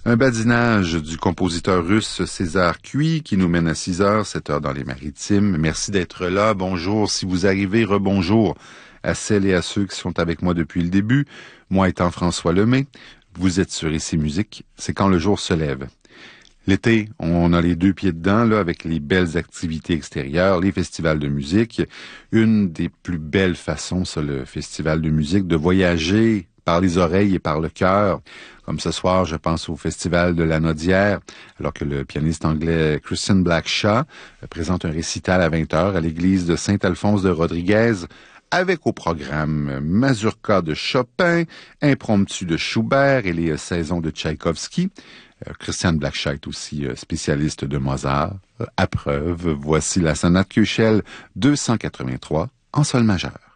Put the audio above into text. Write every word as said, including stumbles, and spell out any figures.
Un badinage du compositeur russe César Cui qui nous mène à six heures, sept heures dans les Maritimes. Merci d'être là. Bonjour. Si vous arrivez, rebonjour à celles et à ceux qui sont avec moi depuis le début. Moi étant François Lemay, vous êtes sur Ici Musique. C'est quand le jour se lève. L'été, on a les deux pieds dedans, là, avec les belles activités extérieures, les festivals de musique. Une des plus belles façons, ça, le festival de musique, de voyager par les oreilles et par le cœur. Comme ce soir, je pense au Festival de la Nodière, alors que le pianiste anglais Christian Blackshaw présente un récital à vingt heures à l'église de Saint-Alphonse de Rodriguez, avec au programme Mazurka de Chopin, Impromptu de Schubert et les saisons de Tchaïkovski. Christian Blackshaw est aussi spécialiste de Mozart. À preuve, voici la sonate Köchel deux cent quatre-vingt-trois en sol majeur.